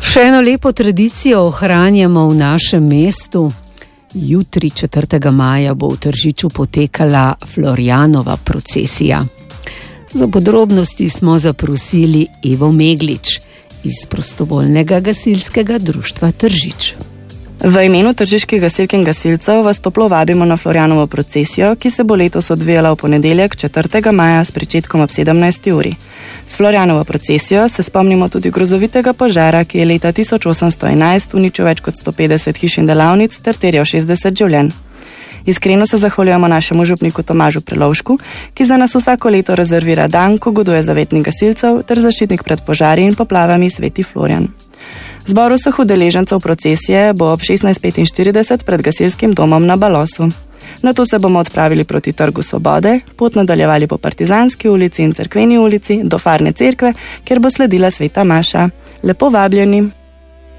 Še eno lepo tradicijo ohranjamo v našem mestu. Jutri, 4. maja, bo v Tržiču potekala Florjanova procesija. Za podrobnosti smo zaprosili Evo Meglič iz prostovoljnega gasilskega društva Tržič. V imenu tržiških gasilk in gasilcev vas toplo vabimo na Florjanovo procesijo, ki se bo letos odvijala v ponedeljek 4. maja s pričetkom ob 17. uri. S Florjanovo procesijo se spomnimo tudi grozovitega požara, ki je leta 1811 uničil več kot 150 hiš in delavnic ter terjal 60 življenj. Iskreno se zahvaljujemo našemu župniku Tomažu Prelovšku, ki za nas vsako leto rezervira dan, ko goduje zavetnik gasilcev ter zaščitnik pred požari in poplavami Sveti Florjan. Zbor vseh udeležencev procesije bo ob 16:45 pred gasilskim domom na Balosu. Nato se bomo odpravili proti Trgu Svobode, pot nadaljevali po Partizanski ulici in Cerkveni ulici do Farne cerkve, kjer bo sledila sveta maša. Lepo vabljeni!